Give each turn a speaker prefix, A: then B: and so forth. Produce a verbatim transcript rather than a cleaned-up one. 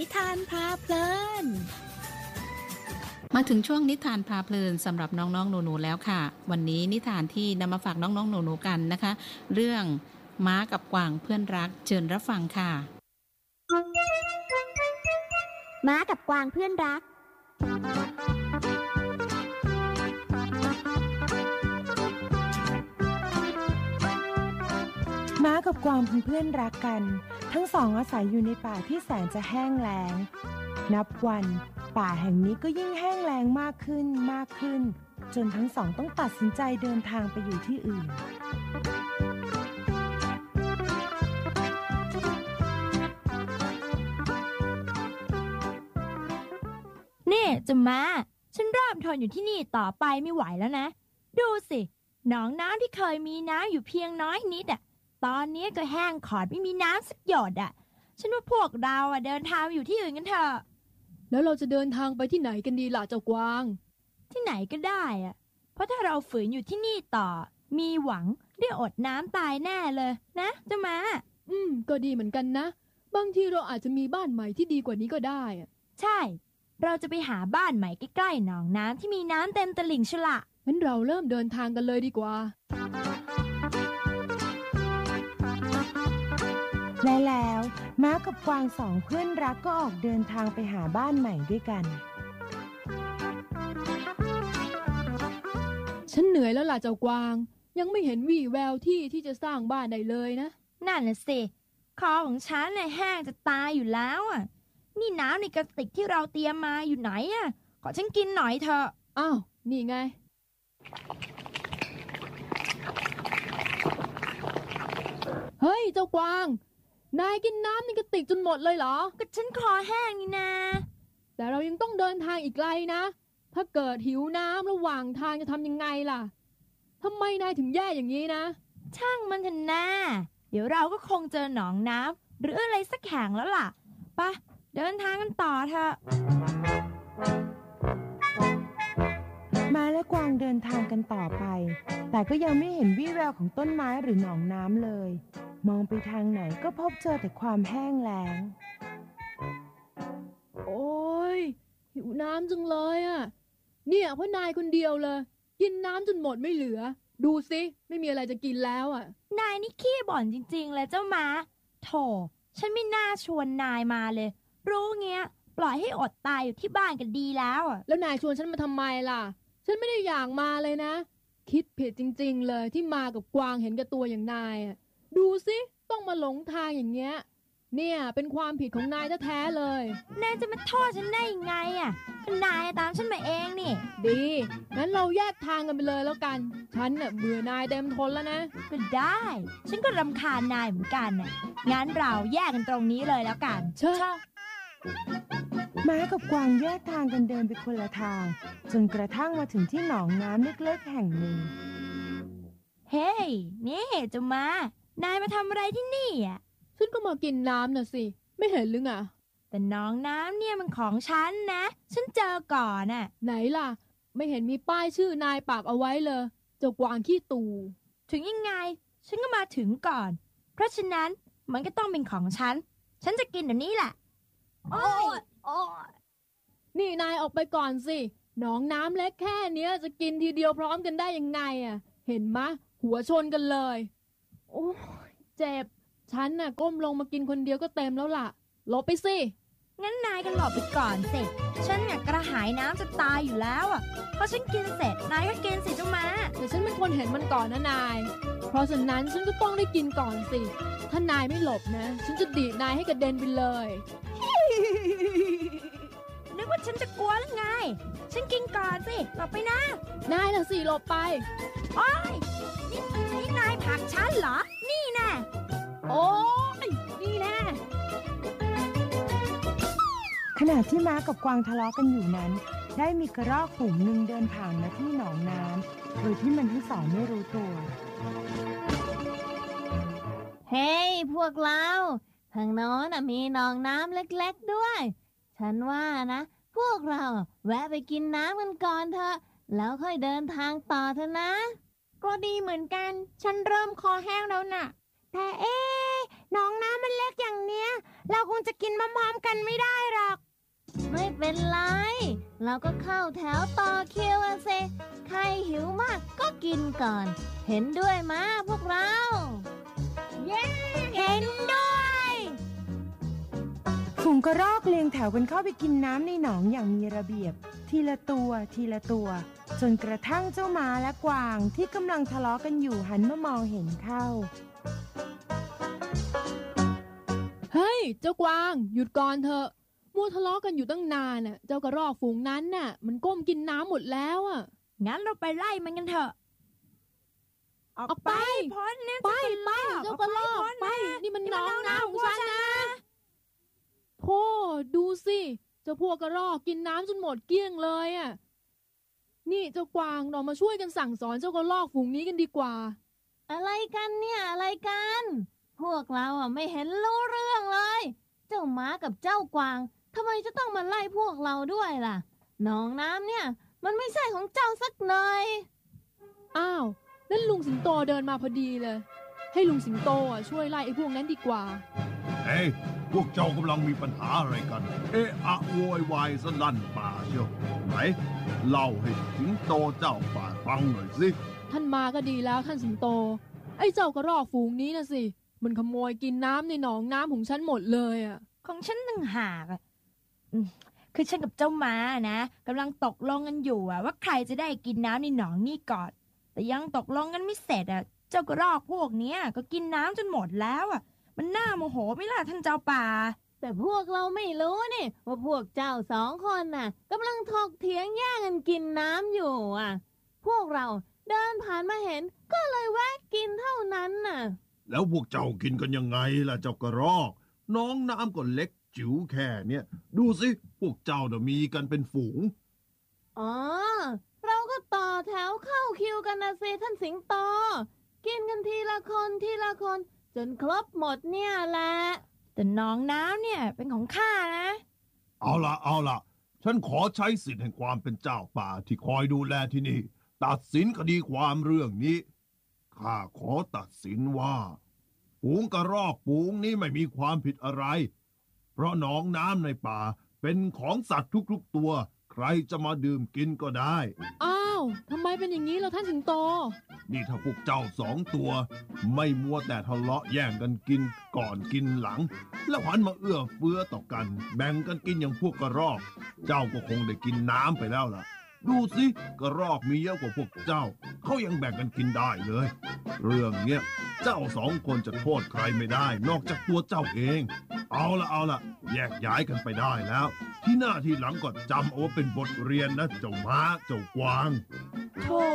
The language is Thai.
A: นิทานพาเพลิน
B: มาถึงช่วงนิทานพาเพลินสำหรับน้องๆหนูๆแล้วค่ะวันนี้นิทานที่นำมาฝากน้องๆหนูๆกันนะคะเรื่องม้ากับกวางเพื่อนรักเชิญรับฟังค่ะ
C: ม้ากับกวางเพื่อนรัก
D: ม้ากับกวางเป็นเพื่อนรักกันทั้งสองอาศัยอยู่ในป่าที่แสนจะแห้งแล้งนับวันป่าแห่งนี้ก็ยิ่งแห้งแล้งมากขึ้นมากขึ้นจนทั้งสองต้องตัดสินใจเดินทางไปอยู่ที่อื่น
E: นี่จะมาฉันเริ่มทนอยู่ที่นี่ต่อไปไม่ไหวแล้วนะดูสิหนองน้ำที่เคยมีน้ำอยู่เพียงน้อยนิดอ่ะตอนนี้ก็แห้งขอดไม่มีน้ำสักหยดอ่ะฉันว่าพวกเราอ่ะเดินทางอยู่ที่อื่นกันเถอะ
F: แล้วเราจะเดินทางไปที่ไหนกันดีล่ะเจ้ากวาง
E: ที่ไหนก็ได้อ่ะเพราะถ้าเราฝืนอยู่ที่นี่ต่อมีหวังได้อดน้ำตายแน่เลยนะจะมา
F: อืมก็ดีเหมือนกันนะบางทีเราอาจจะมีบ้านใหม่ที่ดีกว่านี้ก็ได้อ่ะ
E: ใช่เราจะไปหาบ้านใหม่ใกล้ๆหนองน้ำที่มีน้ำเต็มตลิ่งฉละ
F: งั้นเราเริ่มเดินทางกันเลยดีกว่า
D: และแล้วม้ากับกวางสองเพื่อนรักก็ออกเดินทางไปหาบ้านใหม่ด้วยกัน
F: ฉันเหนื่อยแล้วล่ะเจ้ากวางยังไม่เห็นวี่แววที่ที่จะสร้างบ้านได้เลยนะ
E: นั่นน่ะสิคอของฉันน่ะแห้งจะตายอยู่แล้วอ่ะนี่น้ำในกระติกที่เราเตรียมมาอยู่ไหนอ่ะขอฉันกินหน่อยเถอะ
F: อ้าวนี่ไงเฮ้ยเจ้ากวางนายกินน้ำในกระติกจนหมดเลยเหรอ
E: ก็ฉันคอแห้งนี่นา
F: แต่เรายังต้องเดินทางอีกไกลนะถ้าเกิดหิวน้ำระหว่างทางจะทำยังไงล่ะทำไมนายถึงแย่อย่างนี้นะ
E: ช่างมันเถอะนะเดี๋ยวเราก็คงเจอหนองน้ำหรืออะไรสักแห่งแล้วล่ะไปเดินทางกันต่อเถอะ
D: ม้าและกวางเดินทางกันต่อไปแต่ก็ยังไม่เห็นวี่แววของต้นไม้หรือหนองน้ำเลยมองไปทางไหนก็พบเจอแต่ความแห้งแล้ง
F: โอ้ยหิวน้ำจังเลยอ่ะเนี่ยเพราะนายคนเดียวเลยกินน้ำจนหมดไม่เหลือดูสิไม่มีอะไรจะกินแล้วอ่ะ
E: นายนี่ขี้บ่นจริงๆเลยเจ้าม้าโถฉันไม่น่าชวนนายมาเลยรู้เงี้ยปล่อยให้อดตายอยู่ที่บ้านกันดีแล้วอ่ะ
F: แล้วนายชวนฉันมาทำไมล่ะฉันไม่ได้อยากมาเลยนะคิดผิดจริงๆเลยที่มากับกวางเห็นแก่ตัวอย่างนายอ่ะดูสิต้องมาหลงทางอย่างเงี้ยเนี่ยเป็นความผิดของนายแท้ๆเลย
E: นายจะมาโทษฉันได้ยังไงอ่ะนายตามฉันมาเองนี่
F: ดีงั้นเราแยกทางกันไปเลยแล้วกันฉันน่ะเบื่อนายเต็มทนแล้วนะ
E: ก็ได้ฉันก็รำคาญนายเหมือนกันน่ะงั้นเราแยกกันตรงนี้เลยแล้วกัน
F: เชิญ
D: ม้ากับกวางแยกทางกันเดินไปคนละทางจนกระทั่งมาถึงที่หนองน้ำเล็กๆแห่งหนึ่ง
E: เฮ้ยนี่เจ้ามานายมาทำอะไรที่นี่อ่ะ
F: ฉันก็มากินน้ำน่ะสิไม่เห็นหรือไง
E: แต่หนองน้ำเนี่ยมันของฉันนะฉันเจอก่อนน่ะ
F: ไหนล่ะไม่เห็นมีป้ายชื่อนายปักเอาไว้เลยเจ้ากวางขี้ตู
E: ถึงยังไงฉันก็มาถึงก่อนเพราะฉะนั้นมันก็ต้องเป็นของฉันฉันจะกินเดี๋ยวนี้แหละ
F: โอ้ยโอ้ยนี่นายออกไปก่อนสิหนองน้ำเล็กแค่เนี้ยจะกินทีเดียวพร้อมกันได้ยังไงอ่ะเห็นมะหัวชนกันเลยโอ้ยเจ็บฉันน่ะก้มลงมากินคนเดียวก็เต็มแล้วล่ะหลบไปสิ
E: งั้นนายก็หลบไปก่อนสิฉันเนี่ยกระหายน้ำจะตายอยู่แล้วอ่ะพอฉันกินเสร็จนายก็กินสิเจ้าม้า
F: แต่ฉันเป็นคนเห็นมันก่อนนะนายเพราะฉะนั้นฉันก็ต้องได้กินก่อนสิถ้านายไม่หลบนะฉันจะดีดนายให้กระเด็นไปเลย
E: นึกว่าฉันจะกลัวหรือไงฉันกินก่อนสิหลบไปนะ
F: นายน่ะสิหลบไป
E: โอ้ยนี่นี่นายผลักฉันเหรอนี่แน่
F: โอ้ยนี่แน่
D: ขณะที่ม้ากับกวางทะเลาะกันอยู่นั้นได้มีกระรอกฝูงหนึ่งเดินผ่านมาที่หนองน้ำโดยที่มันทั้งสองไม่รู้ตัว
G: เฮ้ย hey, พวกเราทางโน้นมีหนองน้ำเล็กๆด้วยฉันว่านะพวกเราแวะไปกินน้ำกันก่อนเถอะแล้วค่อยเดินทางต่อเถอะนะ
C: ก็ดีเหมือนกันฉันเริ่มคอแห้งแล้วน่ะแต่เอ๊ะหนองน้ำมันเล็กอย่างเนี้ย
D: เราคงจะกินพร้อมๆกันไม่ได้หรอก
G: ไม่เป็นไร เราก็เข้าแถวต่อคิวอะเซใครหิวมากก็กินก่อน เห็นด้วยมาพวกเรา
C: เย้ เห็นด้วย
D: ฝูงกระรอกเรียงแถวกันเข้าไปกินน้ำในหนองอย่างมีระเบียบ ทีละตัวทีละตัว จนกระทั่งเจ้าม้าและกวางที่กำลังทะเลาะกันอยู่หันมามองเห็นเข้า
F: เฮ้ย เจ้ากวางหยุดก่อนเถอะมัวทะเลาะกันอยู่ตั้งนานน่ะ เจ้ากระรอกฝูงนั้นน่ะ มันก้มกินน้ำหมดแล้วอ่ะ
E: งั้นเราไปไล่มันกันเถอะ
F: ออกไป
E: พ้นเนี่ย
F: ไปไปเจ้ากระรอกไปนี่มันน้องน้ำของฉันนะโธ่ดูสิเจ้าพวกกระรอกกินน้ำจนหมดเกลี้ยงเลยอ่ะนี่เจ้ากวางเรามาช่วยกันสั่งสอนเจ้ากระรอกฝูงนี้กันดีกว่า
G: อะไรกันเนี่ยอะไรกัน พวกเราอ่ะไม่เห็นรู้เรื่องเลย เจ้าม้ากับเจ้ากวางทำไมจะต้องมาไล่พวกเราด้วยล่ะหนองน้ำเนี่ยมันไม่ใช่ของเจ้าสักหน่อย
F: อ้าวนั่นลุงสิงโตเดินมาพอดีเลยให้ลุงสิงโตอ่ะช่วยไล่ไอ้พวกนั้นดีกว่า
H: เฮ้ยพวกเจ้ากำลังมีปัญหาอะไรกันเอะอะโวยวายสลั่นป่าเชียวไหนเล่าให้สิงโตเจ้าป่าฟังหน่อยสิ
F: ท่านมาก็ดีแล้วท่านสิงโตไอ้เจ้ากระรอกฝูงนี้นะสิมันขโมยกินน้ำในหนองน้ำของฉันหมดเลยอ่ะ
E: ของฉันต่างหากอ่ะคือฉันกับเจ้าม้านะกำลังตกลงกันอยู่อ่ะว่าใครจะได้กินน้ำในหนองนี่ก่อนแต่ยังตกลงกันไม่เสร็จอ่ะเจ้ากระรอกพวกเนี้ยก็กินน้ำจนหมดแล้วอ่ะมันน่าโมโหไหมล่ะท่านเจ้าป่า
G: แต่พวกเราไม่รู้นี่ว่าพวกเจ้าสองคนน่ะกำลังถกเถียงแย่งกันกินน้ำอยู่อ่ะพวกเราเดินผ่านมาเห็นก็เลยแวะกินเท่านั้นน่ะ
H: แล้วพวกเจ้ากินกันยังไงล่ะเจ้ากระรอกน้องน้ำก็เล็กจิ๋วแค่เนี่ยดูสิพวกเจ้าน่ะมีกันเป็นฝูง
G: อ๋อเราก็ต่อแถวเข้าคิวกันนะสิท่านสิงโตกินกันทีละคนทีละคนจนครบหมดเนี่ยแหละ
E: แต่น้องน้ำเนี่ยเป็นของข้านะ
H: เอาล่ะเอาล่ะฉันขอใช้สิทธิ์แห่งความเป็นเจ้าป่าที่คอยดูแลที่นี่ตัดสินคดีความเรื่องนี้ข้าขอตัดสินว่าฝูงกระรอกฝูงนี้ไม่มีความผิดอะไรเพราะหนองน้ำในป่าเป็นของสัตว์ทุกๆตัวใครจะมาดื่มกินก็ได้
F: อ้าวทำไมเป็นอย่างนี้ล่ะท่านสิงโต
H: นี่ถ้าพวกเจ้าสองตัวไม่มัวแต่ทะเลาะแย่งกันกินก่อนกินหลังแล้วหันมาเอื้อเฟื้อต่อกันแบ่งกันกินอย่างพวกกระรอกเจ้าก็คงได้กินน้ำไปแล้วล่ะดูสิกระรอกมีเยอะกว่าพวกเจ้าเขายังแบ่งกันกินได้เลยเรื่องเนี้ยเจ้าสองคนจะโทษใครไม่ได้นอกจากตัวเจ้าเองเอาละเอาละแยกย้ายกันไปได้แล้วที่หน้าที่หลังก็จำเอาไว้เป็นบทเรียนนะเจ้าม้าเจ้ากวาง
E: โธ่